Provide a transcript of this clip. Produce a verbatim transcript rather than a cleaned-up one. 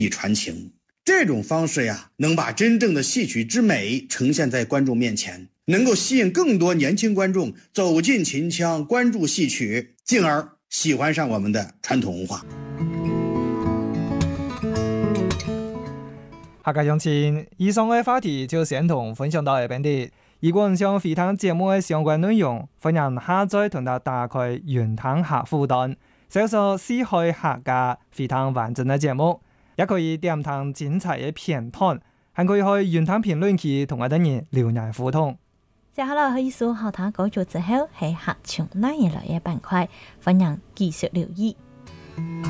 以传情。这种方式呀，能把真正的戏曲之美呈现在观众面前，能够吸引更多年轻观众走进秦腔，关注戏曲，进而喜欢上我们的传统文化。 下個鄉親，以上嘅話題就先同分享到呢邊的。如果想回聽節目嘅相關內容，歡迎下載同埋打開雲聽客戶端，搜索四海客家回聽完整嘅節目。也可以點聽精彩嘅片段，還可以去雲聽評論區同我哋人留言互動。 接下來可以數後台講咗之後，係客場那一類嘅板塊，歡迎繼續留意。